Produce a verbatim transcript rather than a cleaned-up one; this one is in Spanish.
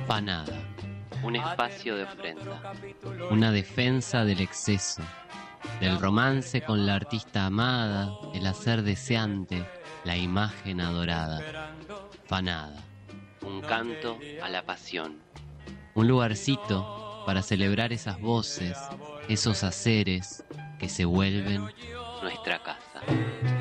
Fanada, un espacio de ofrenda, una defensa del exceso, del romance con la artista amada, el hacer deseante, la imagen adorada. Fanada, un canto a la pasión, un lugarcito para celebrar esas voces, esos haceres que se vuelven nuestra casa.